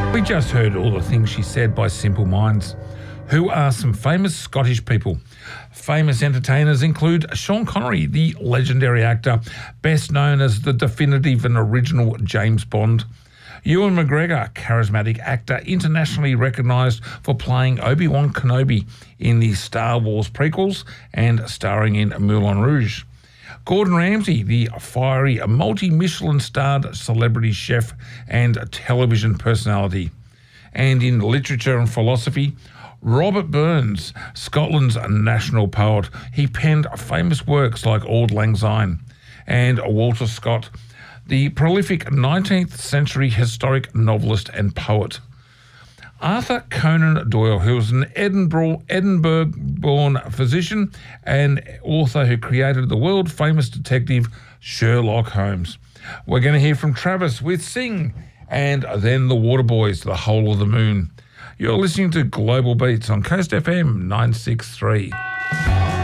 We just heard All the Things She Said by Simple Minds, who are some famous Scottish people. Famous entertainers include Sean Connery, the legendary actor, best known as the definitive and original James Bond. Ewan McGregor, charismatic actor, internationally recognised for playing Obi-Wan Kenobi in the Star Wars prequels and starring in Moulin Rouge. Gordon Ramsay, the fiery, multi-Michelin-starred celebrity chef and television personality. And in literature and philosophy, Robert Burns, Scotland's national poet. He penned famous works like Auld Lang Syne. And Walter Scott, the prolific 19th century historic novelist and poet. Arthur Conan Doyle, who was an Edinburgh-born physician and author who created the world-famous detective Sherlock Holmes. We're going to hear from Travis with Sing, and then the Waterboys, The Whole of the Moon. You're listening to Global Beats on Coast FM 963.